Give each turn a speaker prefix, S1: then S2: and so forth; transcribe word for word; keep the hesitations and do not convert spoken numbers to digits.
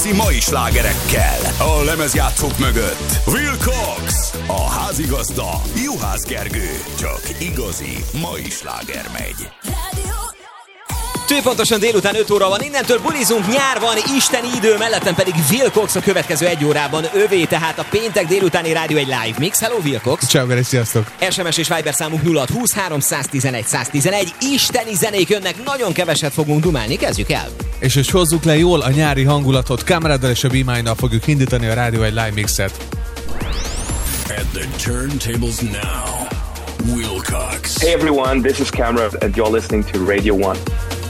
S1: mai slágerekkel a lemezjátszók mögött Will Cox, a házigazda Juhász Gergő. Csak igazi mai sláger megy.
S2: Pontosan délután öt óra van, innentől bulizunk, nyár van, isteni idő, mellettem pedig Will Cox a következő egy órában övé, tehát a péntek délutáni rádió egy live mix. Hello, Will Cox!
S3: Ciao, Geri, sziasztok!
S2: es em es és Viber számunk nulla hat húsz három tizenegy száz tizenegy. Isteni zenék jönnek, nagyon keveset fogunk dumálni, kezdjük el!
S3: És hogy hozzuk le jól a nyári hangulatot, Kamraddal és a Be Mine-nal fogjuk indítani a rádió egy live mixet.
S1: At the turntables now, Will Cox.
S4: Hey everyone, this is Kamrad and you're listening to Radio one.